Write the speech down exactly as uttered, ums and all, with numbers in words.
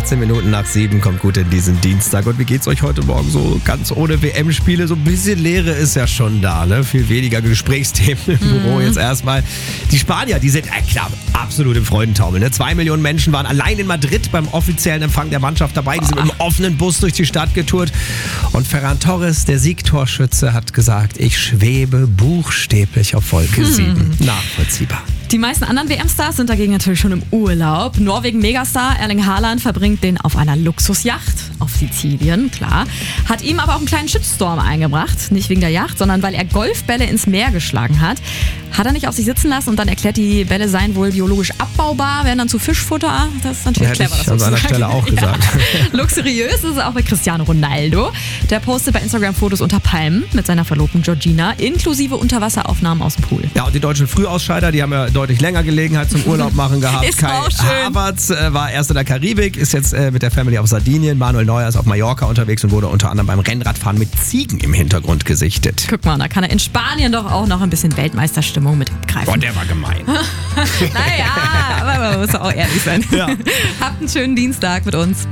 achtzehn Minuten nach sieben kommt gut in diesen Dienstag. Und wie geht's euch heute Morgen so ganz ohne W M-Spiele? So ein bisschen Leere ist ja schon da, ne? Viel weniger Gesprächsthemen im Büro jetzt erstmal. Die Spanier, die sind, äh, klar, absolut im Freudentaumel. Ne? Zwei Millionen Menschen waren allein in Madrid beim offiziellen Empfang der Mannschaft dabei. Die sind mit einem offenen Bus durch die Stadt getourt. Und Ferran Torres, der Siegtorschütze, hat gesagt, ich schwebe buchstäblich auf Wolke sieben. Nachvollziehbar. Die meisten anderen W M-Stars sind dagegen natürlich schon im Urlaub. Norwegen-Megastar Erling Haaland verbringt den auf einer Luxusjacht auf Sizilien, klar. Hat ihm aber auch einen kleinen Shitstorm eingebracht. Nicht wegen der Yacht, sondern weil er Golfbälle ins Meer geschlagen hat. Hat er nicht auf sich sitzen lassen und dann erklärt, die Bälle seien wohl biologisch abbaubar, wären dann zu Fischfutter. Das ist natürlich ja, clever. Das hätte ich an seiner Stelle auch gesagt. Ja. Luxuriös ist es auch bei Cristiano Ronaldo. Der postet bei Instagram Fotos unter Palmen mit seiner Verlobten Georgina, inklusive Unterwasseraufnahmen aus dem Pool. Ja, und die deutschen Frühausscheider, die haben ja deutlich länger Gelegenheit zum Urlaub machen gehabt. Ist Kai auch schön. Havertz äh, war erst in der Karibik, ist jetzt äh, mit der Family auf Sardinien. Manuel Neuer ist auf Mallorca unterwegs und wurde unter anderem beim Rennradfahren mit Ziegen im Hintergrund gesichtet. Guck mal, da kann er in Spanien doch auch noch ein bisschen Weltmeisterstimmung mit abgreifen. Boah, der war gemein. Naja, aber man muss auch ehrlich sein. Ja. Habt einen schönen Dienstag mit uns.